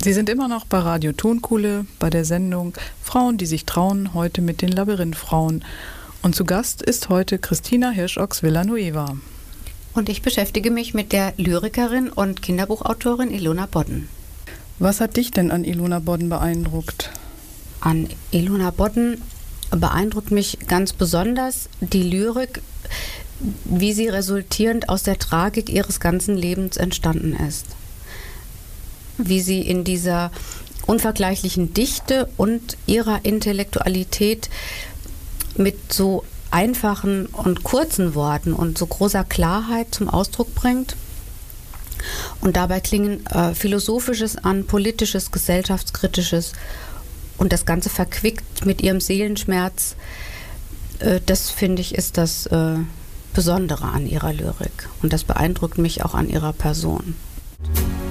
Sie sind immer noch bei Radio Tonkuhle, bei der Sendung Frauen, die sich trauen, heute mit den Labyrinthfrauen. Und zu Gast ist heute Christina Hirsch-Ochs-Villanueva. Und ich beschäftige mich mit der Lyrikerin und Kinderbuchautorin Ilona Bodden. Was hat dich denn an Ilona Bodden beeindruckt? An Ilona Bodden beeindruckt mich ganz besonders die Lyrik, wie sie resultierend aus der Tragik ihres ganzen Lebens entstanden ist. Wie sie in dieser unvergleichlichen Dichte und ihrer Intellektualität mit so einfachen und kurzen Worten und so großer Klarheit zum Ausdruck bringt. Und dabei klingen Philosophisches an, Politisches, Gesellschaftskritisches und das Ganze verquickt mit ihrem Seelenschmerz. Das, finde ich, ist das Besondere an ihrer Lyrik. Und das beeindruckt mich auch an ihrer Person.